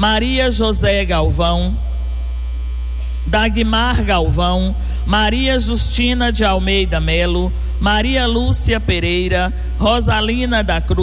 Maria José Galvão, Dagmar Galvão, Maria Justina de Almeida Melo, Maria Lúcia Pereira, Rosalina da Cruz,